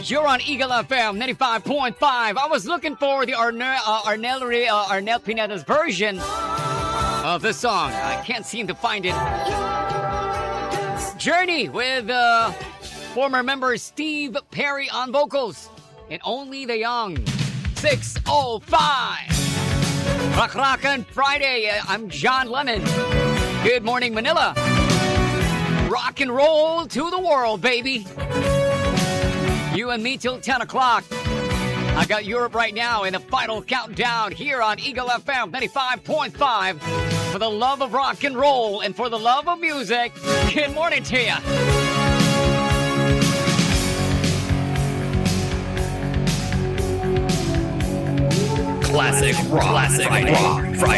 You're on Eagle FM 95.5. I was looking for the Arnel Pineda's version of the song. I can't seem to find it. Journey with former member Steve Perry on vocals. And Only the Young. 6:05. Rock Rockin' Friday. I'm John Lemon. Good morning, Manila. Rock and roll to the world, baby. You and me till 10 o'clock. I got Europe right now in the final countdown here on Eagle FM 95.5. For the love of rock and roll and for the love of music, good morning to you. Classic Rock Friday.